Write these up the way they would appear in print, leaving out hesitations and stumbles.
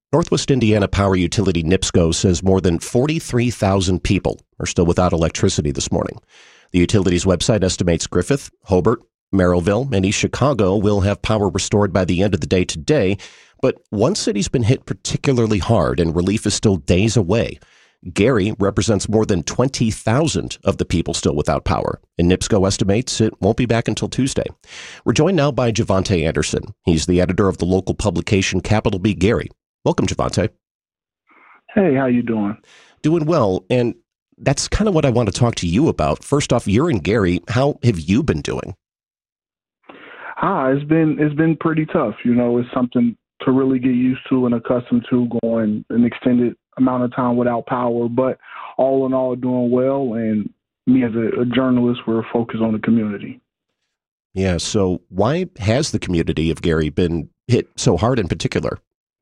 Northwest Indiana Power Utility NIPSCO says more than 43,000 people are still without electricity this morning. The utility's website estimates Griffith, Hobart, Merrillville, and East Chicago will have power restored by the end of the day today. But one city's been hit particularly hard, and relief is still days away. Gary represents more than 20,000 of the people still without power, and NIPSCO estimates it won't be back until Tuesday. We're joined now by Javante Anderson. He's the editor of the local publication Capital B Gary. Welcome, Javante. Hey, how you doing? Doing well, and that's kind of what I want to talk to you about. First off, you're in Gary. How have you been doing? It's been pretty tough. You know, it's something to really get used to and accustomed to, going an extended amount of time without power. But all in all, doing well. And me as a journalist, we're focused on the community. Yeah. So why has the community of Gary been hit so hard in particular?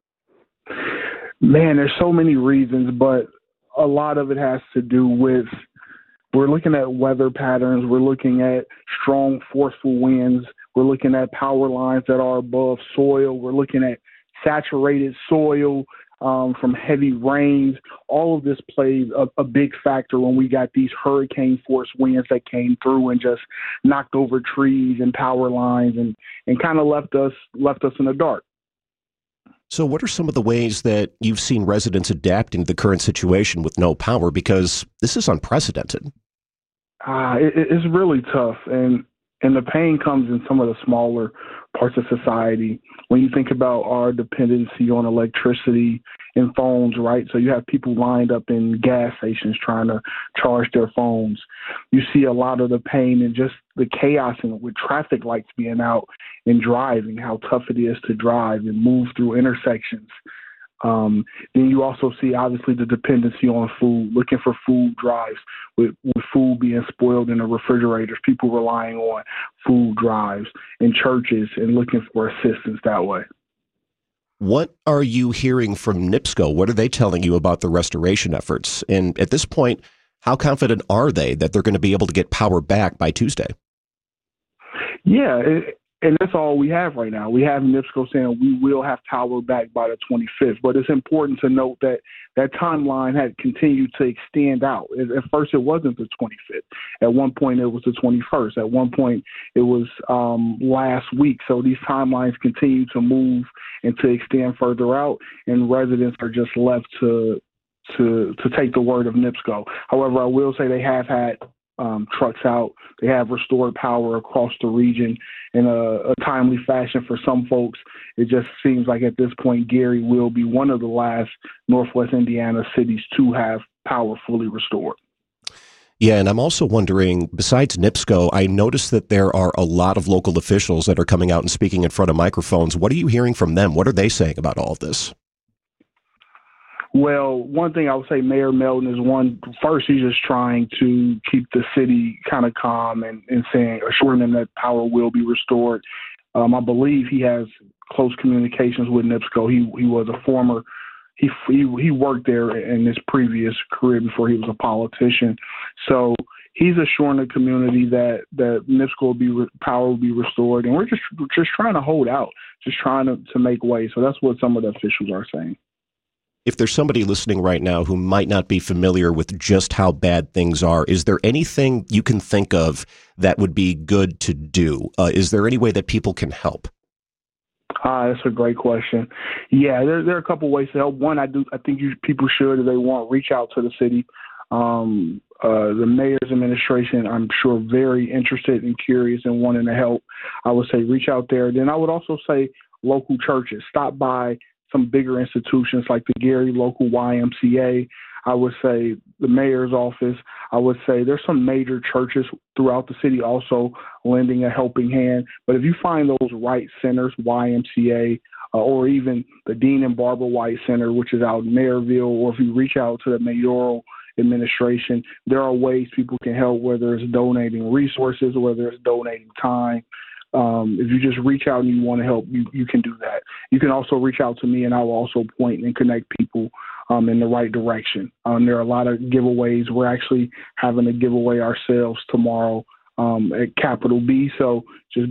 Man, there's so many reasons, but a lot of it has to do with, we're looking at weather patterns. We're looking at strong, forceful winds. We're looking at power lines that are above soil. We're looking at saturated soil from heavy rains. All of this plays a big factor when we got these hurricane force winds that came through and just knocked over trees and power lines and kind of left us in the dark. So what are some of the ways that you've seen residents adapting to the current situation with no power? Because this is unprecedented. It's really tough. And the pain comes in some of the smaller parts of society. When you think about our dependency on electricity and phones, right? So you have people lined up in gas stations trying to charge their phones. You see a lot of the pain and just the chaos and with traffic lights being out and driving, how tough it is to drive and move through intersections. Then you also see, obviously, the dependency on food, looking for food drives, with food being spoiled in the refrigerators, people relying on food drives in churches and looking for assistance that way. What are you hearing from NIPSCO? What are they telling you about the restoration efforts? And at this point, how confident are they that they're going to be able to get power back by Tuesday? Yeah, and that's all we have right now. We have NIPSCO saying we will have power back by the 25th, but it's important to note that that timeline had continued to extend out. At first, it wasn't the 25th. At one point, it was the 21st. At one point, it was last week. So these timelines continue to move and to extend further out, and residents are just left to take the word of NIPSCO. However, I will say they have had trucks out. They have restored power across the region in a timely fashion for some folks. It just seems like at this point, Gary will be one of the last Northwest Indiana cities to have power fully restored. Yeah, and I'm also wondering, besides NIPSCO, I noticed that there are a lot of local officials that are coming out and speaking in front of microphones. What are you hearing from them? What are they saying about all of this? Well, one thing I would say, Mayor Melton is first, he's just trying to keep the city kind of calm and assuring them that power will be restored. I believe he has close communications with NIPSCO. He was a former, he worked there in his previous career before he was a politician. So he's assuring the community that NIPSCO power will be restored. And we're just trying to hold out, just trying to make way. So that's what some of the officials are saying. If there's somebody listening right now who might not be familiar with just how bad things are, is there anything you can think of that would be good to do? Is there any way that people can help? That's a great question. Yeah, there are a couple ways to help. One, I think people should, if they want, reach out to the city. The mayor's administration, I'm sure, very interested and curious and wanting to help. I would say reach out there. Then I would also say local churches. Stop by some bigger institutions like the Gary local YMCA. I would say the mayor's office. I would say there's some major churches throughout the city also lending a helping hand. But if you find those right centers, YMCA, or even the Dean and Barbara White Center, which is out in Maryville, or if you reach out to the mayoral administration, there are ways people can help, whether it's donating resources, whether it's donating time. If you just reach out and you want to help, you can do that. You can also reach out to me, and I will also point and connect people in the right direction. There are a lot of giveaways. We're actually having a giveaway ourselves tomorrow at Capital B, so just